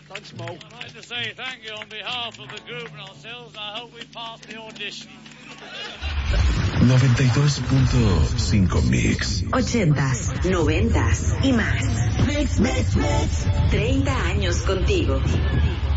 Thanks, Mo. I'd like to say thank you on behalf of the group and ourselves. I hope we pass the audition. 92.5 Mix. 80s, 90s y más. Mix. 30 años contigo.